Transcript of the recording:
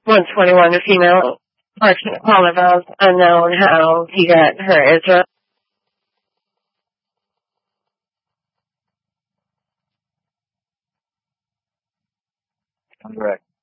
121, a female merchant caller vows unknown how he got her Israel. Correct.